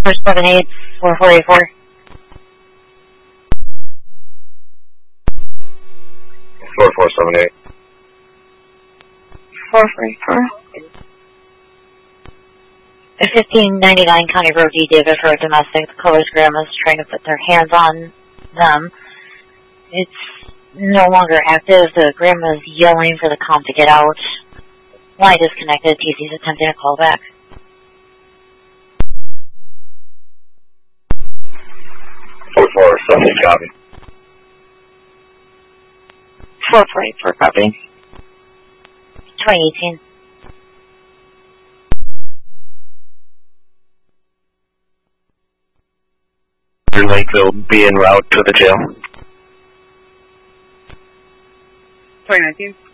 4478, 4484. 4478. 4484. A 1599 County Road D. David for a domestic. The Colors grandma's trying to put their hands on them. It's no longer active. The grandma's yelling for the comp to get out. Line disconnected. TC's attempting a call back. 4478, copy. 4484, copy. 2018. Lakeville be en route to the jail. 2019.